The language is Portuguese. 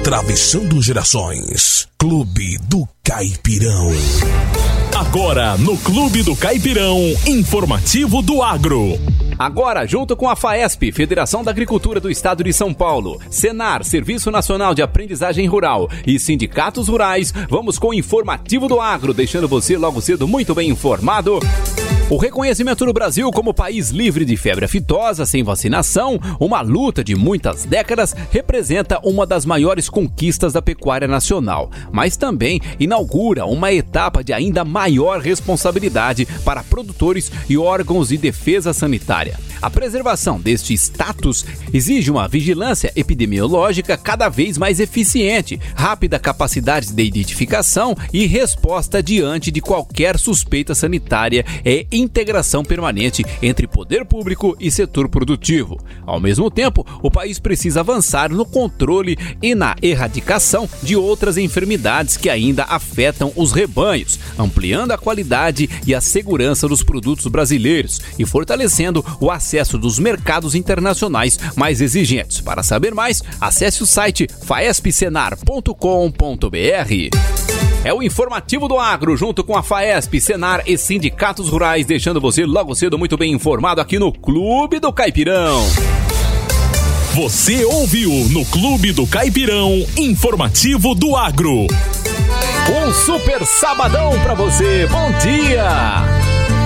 Atravessando gerações. Clube do Caipirão. Agora no Clube do Caipirão, informativo do agro. Agora, junto com a FAESP, Federação da Agricultura do Estado de São Paulo, Senar, Serviço Nacional de Aprendizagem Rural e sindicatos rurais, vamos com o informativo do agro, deixando você logo cedo muito bem informado. O reconhecimento do Brasil como país livre de febre aftosa, sem vacinação, uma luta de muitas décadas, representa uma das maiores conquistas da pecuária nacional, mas também inaugura uma etapa de ainda maior responsabilidade para produtores e órgãos de defesa sanitária. A preservação deste status exige uma vigilância epidemiológica cada vez mais eficiente, rápida capacidade de identificação e resposta diante de qualquer suspeita sanitária e integração permanente entre poder público e setor produtivo. Ao mesmo tempo, o país precisa avançar no controle e na erradicação de outras enfermidades que ainda afetam os rebanhos, ampliando a qualidade e a segurança dos produtos brasileiros e fortalecendo o acesso dos mercados internacionais mais exigentes. Para saber mais, acesse o site faespsenar.com.br. É o informativo do agro, junto com a FAESP, Senar e sindicatos rurais, deixando você logo cedo muito bem informado aqui no Clube do Caipirão. Você ouviu no Clube do Caipirão, informativo do agro. Um super sabadão pra você, bom dia!